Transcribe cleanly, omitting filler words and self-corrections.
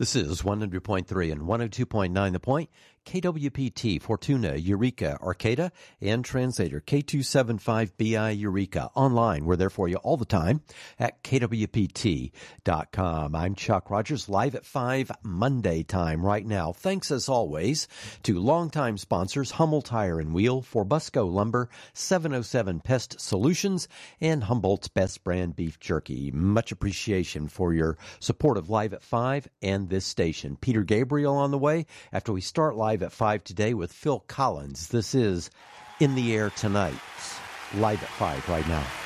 This is 100.3 and 102.9 The Point, KWPT, Fortuna, Eureka, Arcata, and translator K275BI Eureka. Online, we're there for you all the time at kwpt.com. I'm Chuck Rogers, live at 5 Monday time right now. Thanks as always to longtime sponsors Hummel Tire and Wheel, Forbusco Lumber, 707 Pest Solutions, and Humboldt's Best Brand Beef Jerky. Much appreciation for your support of Live at 5 and this station. Peter Gabriel on the way after we start Live at 5 today with Phil Collins. This is In the Air Tonight. Live at 5 right now.